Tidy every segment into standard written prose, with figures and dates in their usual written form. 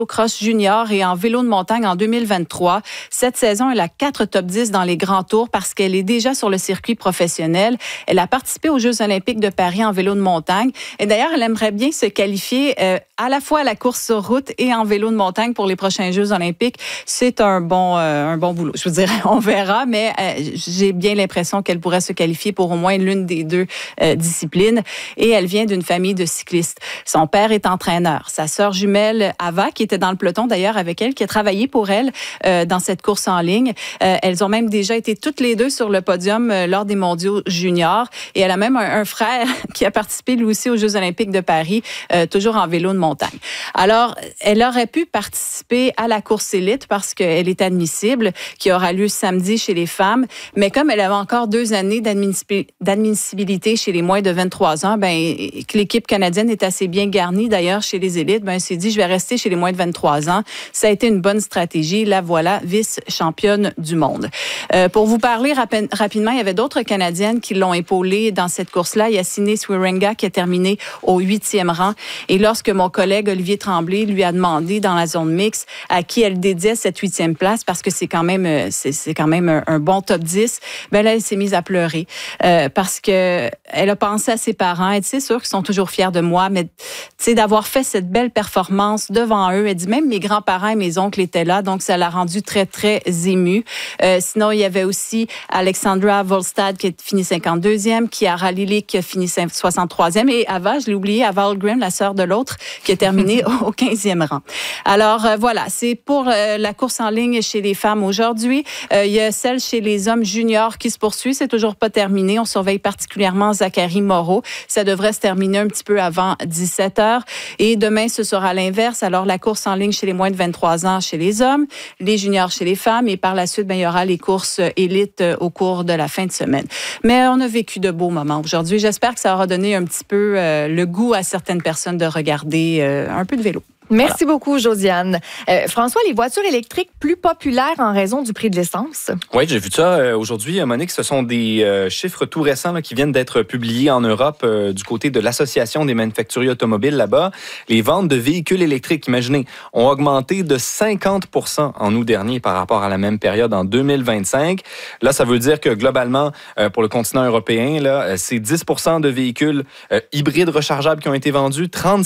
Cross junior et en vélo de montagne en 2023. Cette saison, elle a 4 top 10 dans les grands tours parce qu'elle est déjà sur le circuit professionnel. Elle a participé aux Jeux olympiques de Paris en vélo de montagne. Et d'ailleurs, elle aimerait bien se qualifier à la fois à la course sur route et en vélo de montagne pour les prochains Jeux olympiques. C'est un bon boulot. Je vous dirais, on verra, mais j'ai bien l'impression qu'elle pourrait se qualifier pour au moins l'une des deux disciplines. Et elle vient d'une famille de cyclistes. Son père est entraîneur. Sa sœur jumelle, Ava, qui était dans le peloton d'ailleurs avec elle, qui a travaillé pour elle dans cette course en ligne. Elles ont même déjà été toutes les deux sur le podium lors des mondiaux juniors. Et elle a même un frère qui a participé lui aussi aux Jeux olympiques de Paris, toujours en vélo de montagne. Alors, elle aurait pu participer à la course élite parce qu'elle est admissible, qui aura lieu samedi chez les femmes. Mais comme elle avait encore 2 années d'admissibilité chez les moins de 23 ans, que l'équipe canadienne est assez bien garnie d'ailleurs chez les élites, elle s'est dit, je vais rester chez les moins de 23 ans. Ça a été une bonne stratégie. La voilà, vice-championne du monde. Pour vous parler rapidement, il y avait d'autres Canadiennes qui l'ont épaulée dans cette course-là. Il y a Sine Swiringa qui a terminé au 8e rang. Et lorsque mon collègue Olivier Tremblay lui a demandé dans la zone mixte à qui elle dédiait cette 8e place, parce que c'est quand même un bon top 10, là, elle s'est mise à pleurer parce que elle a pensé à ses parents. Elle dit, c'est sûr qu'ils sont toujours fiers de moi, mais d'avoir fait cette belle performance devant eux. Elle dit, même mes grands-parents et mes oncles étaient là, donc ça l'a rendue très, très émue. Sinon, il y avait aussi Alexandra Volstad qui a fini 52e, Chiara Lilly qui a fini 63e et Ava, je l'ai oublié, Ava Algrim, la sœur de l'autre, qui a terminé au 15e rang. Alors, voilà, c'est pour la course en ligne chez les femmes aujourd'hui. Il y a celle chez les hommes juniors qui se poursuit. C'est toujours pas terminé. On surveille particulièrement Zachary Moreau. Ça devrait se terminer un petit peu avant 17h. Et demain, ce sera l'inverse. Alors, la course en ligne chez les moins de 23 ans chez les hommes, les juniors chez les femmes et par la suite, il y aura les courses élites au cours de la fin de semaine. Mais on a vécu de beaux moments aujourd'hui. J'espère que ça aura donné un petit peu le goût à certaines personnes de regarder un peu de vélo. Merci beaucoup, Josiane. François, les voitures électriques plus populaires en raison du prix de l'essence? Oui, j'ai vu ça aujourd'hui, Monique. Ce sont des chiffres tout récents qui viennent d'être publiés en Europe du côté de l'Association des manufacturiers automobiles là-bas. Les ventes de véhicules électriques, imaginez, ont augmenté de 50% en août dernier par rapport à la même période en 2025. Là, ça veut dire que globalement, pour le continent européen, là, c'est 10% de véhicules hybrides rechargeables qui ont été vendus,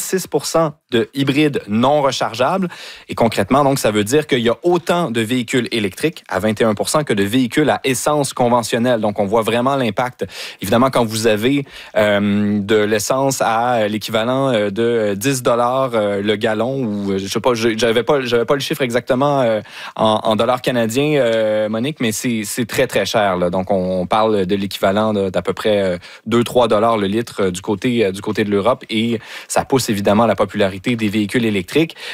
36% de hybrides non rechargeables. Et concrètement, donc, ça veut dire qu'il y a autant de véhicules électriques à 21% que de véhicules à essence conventionnelle. Donc, on voit vraiment l'impact. Évidemment, quand vous avez de l'essence à l'équivalent de 10 $ le gallon, ou je sais pas, j'avais pas le chiffre exactement en dollars canadiens, Monique, mais c'est très, très cher, là. Donc, on parle de l'équivalent d'à peu près 2-3 $ le litre du côté de l'Europe, et ça pousse évidemment la popularité des véhicules électriques.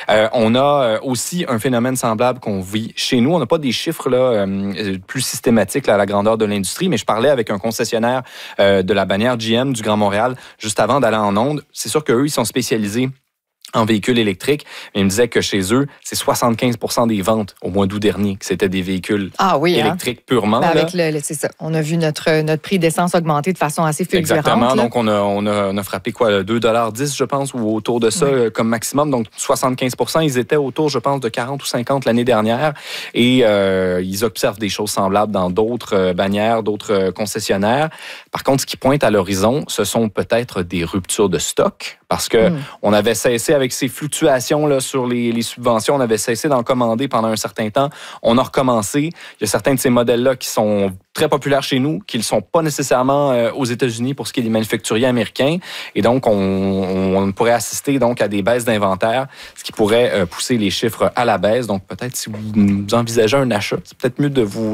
On a aussi un phénomène semblable qu'on vit chez nous. On n'a pas des chiffres là, plus systématiques là, à la grandeur de l'industrie, mais je parlais avec un concessionnaire de la bannière GM du Grand Montréal juste avant d'aller en onde. C'est sûr qu'eux, ils sont spécialisés en véhicules électriques, mais il me disait que chez eux, c'est 75% des ventes au mois d'août dernier que c'était des véhicules électriques purement. Avec c'est ça. On a vu notre prix d'essence augmenter de façon assez fulgurante. Exactement. Donc, on a frappé quoi, 2,10 $, je pense, ou autour de ça comme maximum. Donc, 75%, ils étaient autour, je pense, de 40 ou 50 l'année dernière. Et ils observent des choses semblables dans d'autres bannières, d'autres concessionnaires. Par contre, ce qui pointe à l'horizon, ce sont peut-être des ruptures de stock, parce que on avait cessé avec ces fluctuations là, sur les subventions, on avait cessé d'en commander pendant un certain temps. On a recommencé. Il y a certains de ces modèles-là qui sont très populaires chez nous, qui ne le sont pas nécessairement aux États-Unis pour ce qui est des manufacturiers américains. Et donc, on pourrait assister donc à des baisses d'inventaire, ce qui pourrait pousser les chiffres à la baisse. Donc, peut-être si vous envisagez un achat, c'est peut-être mieux de vous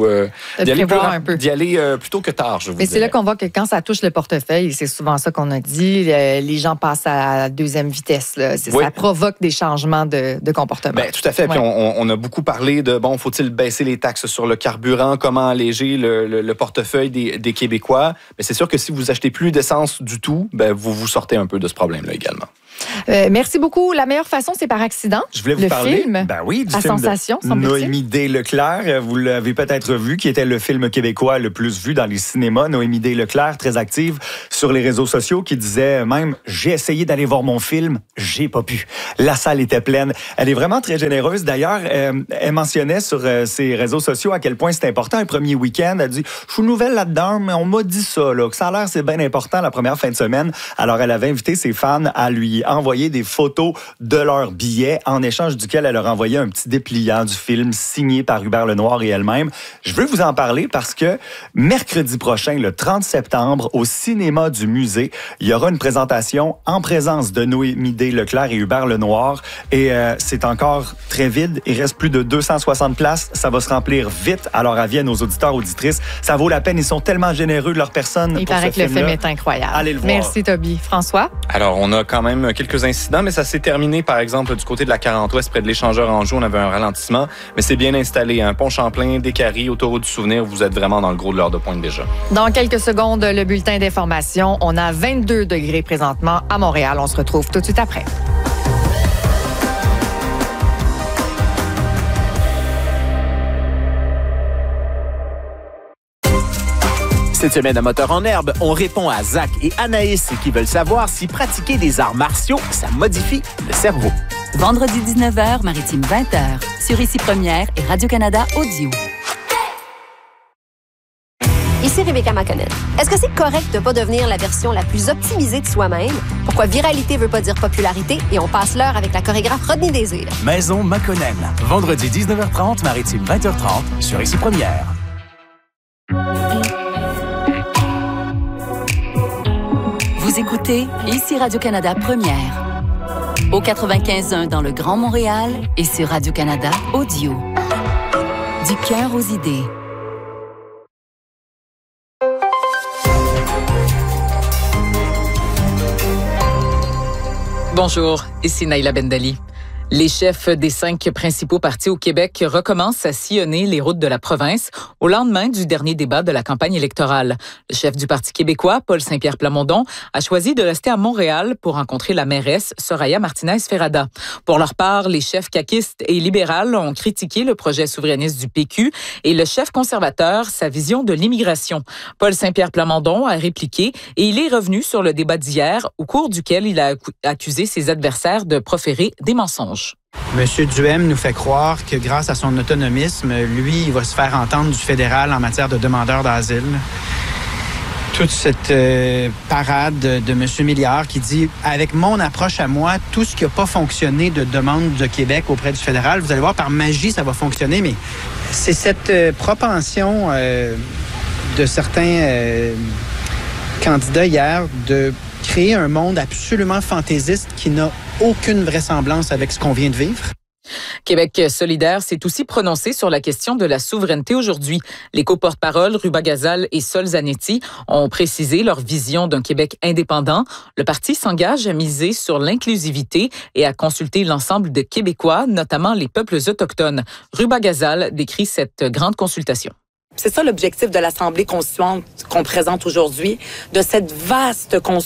d'y aller plus tôt que tard, je vous dirais. C'est là qu'on voit que quand ça touche le portefeuille, c'est souvent ça qu'on a dit, les gens passent à la deuxième vitesse. Là. Ça provoque des changements de comportement. Bien, tout à fait. Puis on a beaucoup parlé de, faut-il baisser les taxes sur le carburant, comment alléger le portefeuille des Québécois. Mais c'est sûr que si vous achetez plus d'essence du tout, vous sortez un peu de ce problème-là également. Merci beaucoup. La meilleure façon, c'est par accident. Je voulais vous parler film, du à film sensation, de Noémie D. Leclerc. Vous l'avez peut-être vu, qui était le film québécois le plus vu dans les cinémas. Noémie D. Leclerc, très active sur les réseaux sociaux, qui disait même « J'ai essayé d'aller voir mon film, j'ai pas pu. La salle était pleine. » Elle est vraiment très généreuse. D'ailleurs, elle mentionnait sur ses réseaux sociaux à quel point c'est important. Un premier week-end, elle dit « Je suis nouvelle là-dedans, mais on m'a dit ça, là, que ça a l'air c'est bien important la première fin de semaine. » Alors, elle avait invité ses fans à lui envoyer des photos de leurs billets, en échange duquel elle leur envoyait un petit dépliant du film signé par Hubert Lenoir et elle-même. Je veux vous en parler parce que mercredi prochain, le 30 septembre, au cinéma du musée, il y aura une présentation en présence de Noémie D. Leclerc et Hubert Lenoir. Et c'est encore très vide. Il reste plus de 260 places. Ça va se remplir vite. Alors, avis aux auditeurs, auditrices, ça vaut la peine. Ils sont tellement généreux de leur personne. Il paraît que le film est incroyable. Allez le voir. Merci, Toby. François? Alors, on a quand même quelques incidents, mais ça s'est terminé, par exemple, du côté de la 40 Ouest, près de l'échangeur Anjou, on avait un ralentissement, mais c'est bien installé. Un pont Champlain, Décarie, autoroute du Souvenir, vous êtes vraiment dans le gros de l'heure de pointe déjà. Dans quelques secondes, le bulletin d'information. On a 22 degrés présentement à Montréal. On se retrouve tout de suite après. Cette semaine à Moteur en herbe, on répond à Zach et Anaïs qui veulent savoir si pratiquer des arts martiaux, ça modifie le cerveau. Vendredi 19h, Maritime 20h, sur Ici Première et Radio-Canada Audio. Ici Rebecca McConnell. Est-ce que c'est correct de ne pas devenir la version la plus optimisée de soi-même? Pourquoi viralité veut pas dire popularité? Et on passe l'heure avec la chorégraphe Rodney Désir. Maison McConnell. Vendredi 19h30, Maritime 20h30, sur Ici Première. Vous écoutez Ici Radio-Canada Première. Au 95.1 dans le Grand Montréal et sur Radio-Canada Audio. Du cœur aux idées. Bonjour, ici Naïla Bendali. Les chefs des 5 principaux partis au Québec recommencent à sillonner les routes de la province au lendemain du dernier débat de la campagne électorale. Le chef du Parti québécois, Paul Saint-Pierre Plamondon, a choisi de rester à Montréal pour rencontrer la mairesse Soraya Martinez-Ferrada. Pour leur part, les chefs caquistes et libérales ont critiqué le projet souverainiste du PQ et le chef conservateur sa vision de l'immigration. Paul Saint-Pierre Plamondon a répliqué et il est revenu sur le débat d'hier au cours duquel il a accusé ses adversaires de proférer des mensonges. Monsieur Duhem nous fait croire que grâce à son autonomisme, lui, il va se faire entendre du fédéral en matière de demandeurs d'asile. Toute cette parade de M. Milliard qui dit « Avec mon approche à moi, tout ce qui n'a pas fonctionné de demande de Québec auprès du fédéral, vous allez voir, par magie, ça va fonctionner. » Mais c'est cette propension de certains candidats hier de créer un monde absolument fantaisiste qui n'a aucune vraisemblance avec ce qu'on vient de vivre. Québec solidaire s'est aussi prononcé sur la question de la souveraineté aujourd'hui. Les co-porte-parole Ruba Gazal et Sol Zanetti ont précisé leur vision d'un Québec indépendant. Le parti s'engage à miser sur l'inclusivité et à consulter l'ensemble des Québécois, notamment les peuples autochtones. Ruba Gazal décrit cette grande consultation. C'est ça l'objectif de l'Assemblée constituante qu'on présente aujourd'hui, de cette vaste consultation